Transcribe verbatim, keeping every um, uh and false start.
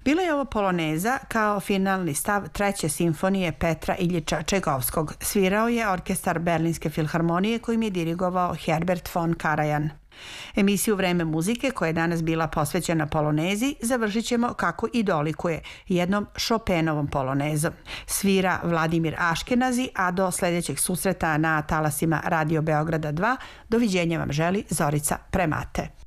Bila je ovo poloneza kao finalni stav treće simfonije Petra Iljiča Čajkovskog. Svirao je orkestar Berlinske filharmonije kojim je dirigovao Herbert von Karajan. Emisiju Vreme muzike, koja je danas bila posvećena polonezi, završit ćemo kako i dolikuje, jednom Chopinovom polonezom. Svira Vladimir Aškenazi, a do sljedećeg susreta na talasima Radio Beograda dva, doviđenja vam želi Zorica Premate.